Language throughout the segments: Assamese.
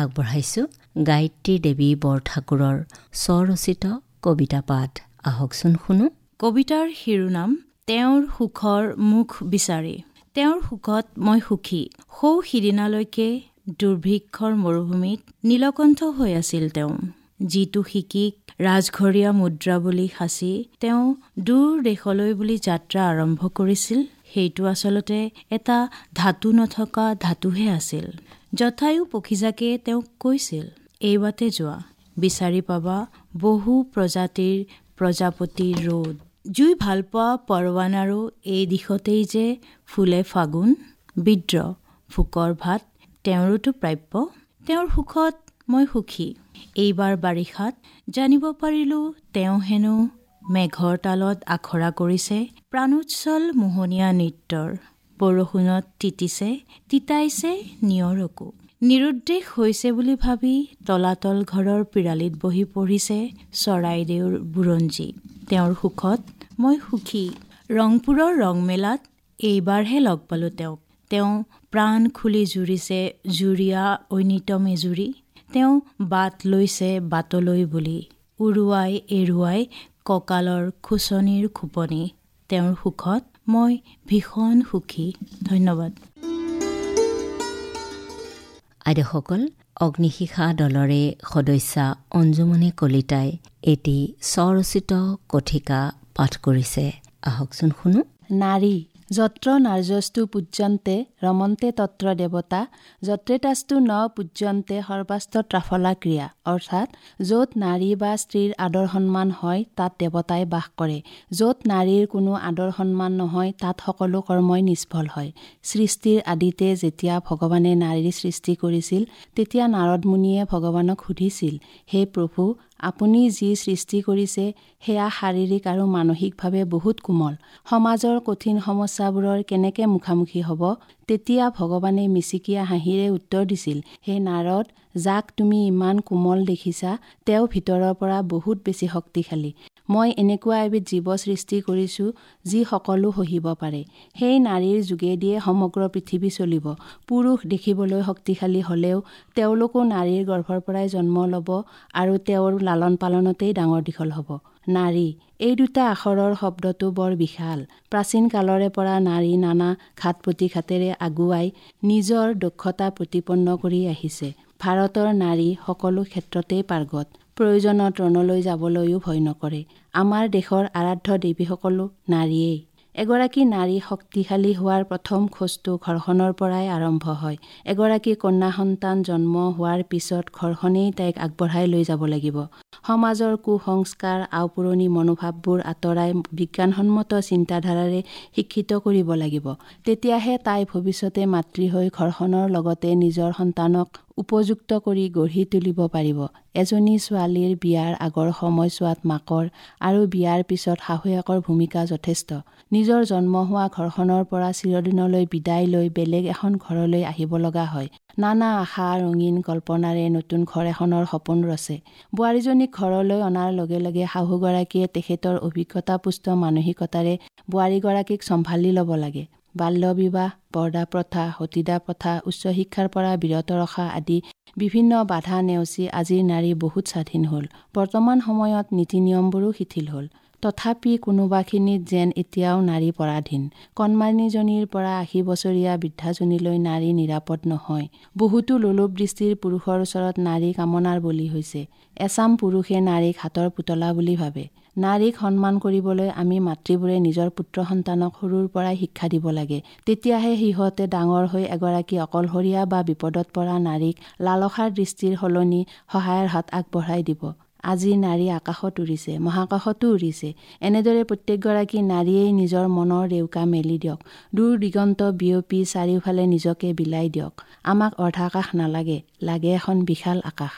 আগবঢ়াইছোঁ গায়ত্ৰী দেৱী বৰঠাকুৰৰ স্বৰচিত কবিতা পাঠ। আহকচোন শুনো। কবিতাৰ শিৰোনাম তেওঁৰ সুখৰ মুখ বিচাৰি। তেওঁৰ সুখত মই সুখী। সৌ সিদিনালৈকে দুৰ্ভিক্ষৰ মৰুভূমিত নীলকণ্ঠ হৈ আছিল তেওঁ। যিটো শিকিক ৰাজঘৰীয়া মুদ্ৰা বুলি সাঁচি তেওঁ দূৰ দেশলৈ বুলি যাত্ৰা আৰম্ভ কৰিছিল, সেইটো আচলতে এটা ধাতু নথকা ধাতুহে আছিল। জটায়ু পক্ষীজাকে তেওঁক কৈছিল, এই বাটে যোৱা, বিচাৰি পাবা বহু প্ৰজাতিৰ প্ৰজাপতিৰ ৰ'দ। জুই ভালপোৱা পৰৱানাৰো এই দিশতেই যে ফুলে ফাগুন। বিদ্ৰোহ ভোকৰ ভাত তেওঁৰোতো প্ৰাপ্য। তেওঁৰ সুখত মই সুখী। এইবাৰ বাৰিষাত জানিব পাৰিলোঁ তেওঁ হেনো মেঘৰ তালত আখৰা কৰিছে প্ৰাণোচ্ছল মোহনীয়া নৃত্যৰ। বৰষুণত তিতাইছে নিয়ৰকো। নিৰুদ্দেশ হৈছে বুলি ভাবি তলাতল ঘৰৰ পিৰালিত বহি পঢ়িছে চৰাইদেউৰ বুৰঞ্জী। তেওঁৰ সুখত মই সুখী। ৰংপুৰৰ ৰংমেলাত এইবাৰহে লগ পালোঁ তেওঁক। তেওঁ প্ৰাণ খুলি জুৰিছে জুৰীয়া ঐনিত মেজুৰি। তেওঁ বাট লৈছে বাটলৈ বুলি, উৰুৱাই এৰুৱাই কঁকালৰ খোচনিৰ খোপনি। তেওঁৰ সুখত মই ভীষণ সুখী। ধন্যবাদ। আইদেউসকল, অগ্নিশিখা দলৰে সদস্যা অঞ্জুমণি কলিতাই এটি স্বৰচিত কথিকা পাঠ কৰিছে। আহকচোন শুনো। নাৰী যত্ৰ নাৰ্যস্তু পূজ্যন্তে ৰমন্তে তত্ৰ দেৱতা যত্ৰেতাস্তু ন পূজ্যন্তে সৰ্বাস্ত ত্ৰাফলা ক্ৰিয়া। অৰ্থাৎ য'ত নাৰী বা স্ত্ৰীৰ আদৰ সন্মান হয় তাত দেৱতাই বাস কৰে। য'ত নাৰীৰ কোনো আদৰ সন্মান নহয় তাত সকলো কৰ্মই নিষ্ফল হয়। সৃষ্টিৰ আদিতে যেতিয়া ভগৱানে নাৰীৰ সৃষ্টি কৰিছিল তেতিয়া নাৰদ মুনিয়ে ভগৱানক সুধিছিল, হে প্ৰভু, আপুনি যি সৃষ্টি কৰিছে সেয়া শাৰীৰিক আৰু মানসিকভাৱে বহুত কোমল। সমাজৰ কঠিন সমস্যাবোৰৰ কেনেকৈ মুখামুখি হ'ব? তেতিয়া ভগৱানে মিচিকীয়া হাঁহিৰে উত্তৰ দিছিল, হে নাৰদ, যাক তুমি ইমান কোমল দেখিছা তেওঁ ভিতৰৰ পৰা বহুত বেছি শক্তিশালী। মই এনেকুৱা এবিধ জীৱ সৃষ্টি কৰিছোঁ যি সকলো সহিব পাৰে। সেই নাৰীৰ যোগেদিয়ে সমগ্ৰ পৃথিৱী চলিব। পুৰুষ দেখিবলৈ শক্তিশালী হ'লেও তেওঁলোকো নাৰীৰ গৰ্ভৰ পৰাই জন্ম ল'ব আৰু তেওঁৰ লালন পালনতেই ডাঙৰ দীঘল হ'ব। নাৰী এই দুটা আখৰৰ শব্দটো বৰ বিশাল। প্ৰাচীন কালৰে পৰা নাৰী নানা ঘাত প্ৰতিঘাতেৰে আগুৱাই নিজৰ দক্ষতা প্ৰতিপন্ন কৰি আহিছে। ভাৰতৰ নাৰী সকলো ক্ষেত্ৰতেই পাৰ্গত। প্ৰয়োজনত ৰণলৈ যাবলৈও ভয় নকৰে। আমাৰ দেশৰ আৰাধ্য দেৱীসকলো নাৰীয়েই। এগৰাকী নাৰী শক্তিশালী হোৱাৰ প্ৰথম খোজটো ঘৰখনৰ পৰাই আৰম্ভ হয়। এগৰাকী কন্যা সন্তান জন্ম হোৱাৰ পিছত ঘৰখনেই তাইক আগবঢ়াই লৈ যাব লাগিব। সমাজৰ কুসংস্কাৰ আওপুৰণি মনোভাৱবোৰ আঁতৰাই বিজ্ঞানসন্মত চিন্তাধাৰাৰে শিক্ষিত কৰিব লাগিব। তেতিয়াহে তাই ভৱিষ্যতে মাতৃ হৈ ঘৰখনৰ লগতে নিজৰ সন্তানক উপযুক্ত কৰি গঢ়ি তুলিব পাৰিব। এজনী ছোৱালীৰ বিয়াৰ আগৰ সময়ছোৱাত মাকৰ আৰু বিয়াৰ পিছত শাহুৱেকৰ ভূমিকা যথেষ্ট। নিজৰ জন্ম হোৱা ঘৰখনৰ পৰা চিৰদিনলৈ বিদায় লৈ বেলেগ এখন ঘৰলৈ আহিব লগা হয়। নানা আশা ৰঙীন কল্পনাৰে নতুন ঘৰ এখনৰ সপোন ৰচে। বোৱাৰীজনীক ঘৰলৈ অনাৰ লগে লগে শাহুগৰাকীয়ে তেখেতৰ অভিজ্ঞতাপুষ্ট মানসিকতাৰে বোৱাৰীগৰাকীক চম্ভালি ল'ব লাগে। বাল্য বিবাহ, পৰ্দা প্ৰথা, সতীদাহ প্ৰথা, উচ্চ শিক্ষাৰ পৰা বিৰত ৰখা আদি বিভিন্ন বাধা নেওচি আজিৰ নাৰী বহুত স্বাধীন হ'ল। বৰ্তমান সময়ত নীতি নিয়মবোৰো শিথিল হ'ল। তথাপি কোনোবাখিনিত যেন এতিয়াও নাৰী পৰাধীন। কণমানিজনীৰ পৰা ৮০ বছৰীয়া বৃদ্ধাজনীলৈ নাৰী নিৰাপদ নহয়। বহুতো লোলুপ দৃষ্টিৰ পুৰুষৰ ওচৰত নাৰী কামনাৰ বলি হৈছে। এচাম পুৰুষে নাৰীক হাতৰ পুতলা বুলি ভাবে। নাৰীক সন্মান কৰিবলৈ আমি মাতৃবোৰে নিজৰ পুত্ৰ সন্তানক সৰুৰ পৰাই শিক্ষা দিব লাগে। তেতিয়াহে সিহঁতে ডাঙৰ হৈ এগৰাকী অকলশৰীয়া বা বিপদত পৰা নাৰীক লালসাৰ দৃষ্টিৰ সলনি সহায়ৰ হাত আগবঢ়াই দিব। আজি নাৰী আকাশত উৰিছে, মহাকাশতো উৰিছে। এনেদৰে প্ৰত্যেকগৰাকী নাৰীয়েই নিজৰ মনৰ ডেউকা মেলি দিয়ক। দূৰ দিগন্ত বিয়পি চাৰিওফালে নিজকে বিলাই দিয়ক। আমাক অৰ্ধাকাশ নালাগে, লাগে এখন বিশাল আকাশ।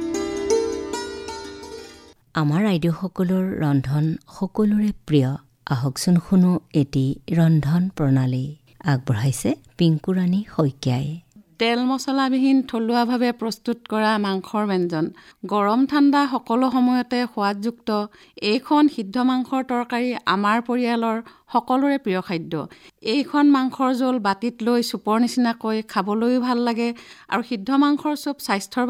আমাৰ আইদেউসকলৰ ৰন্ধন সকলোৰে প্ৰিয়। আহকচোন শুনো এটি ৰন্ধন প্ৰণালী। আগবঢ়াইছে পিংকুৰাণী শইকীয়াই। তেল মছলাবিহীন থলুৱাভাৱে প্ৰস্তুত কৰা মাংসৰ ব্যঞ্জন। গৰম ঠাণ্ডা সকলো সময়তে সোৱাদযুক্ত এইখন সিদ্ধ মাংসৰ তৰকাৰী আমাৰ পৰিয়ালৰ সকলোৰে প্ৰিয় খাদ্য। এইখন মাংসৰ জোল বাতিত লৈ চুপৰ নিচিনাকৈ খাবলৈও ভাল লাগে আৰু সিদ্ধ মাংসৰ চুপ স্বাস্থ্যৰ